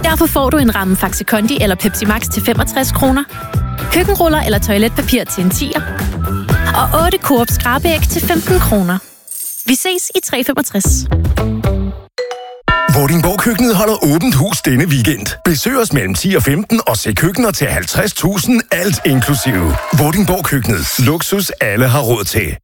Derfor får du en ramme Faxi Kondi eller Pepsi Max til 65 kroner, køkkenruller eller toiletpapir til en 10'er, og 8 Coop skrabeæg til 15 kroner. Vi ses i 365. Vordingborg-køkkenet holder åbent hus denne weekend. Besøg os mellem 10 og 15 og se køkkener til 50.000, alt inklusive. Vordingborg-køkkenet. Luksus alle har råd til.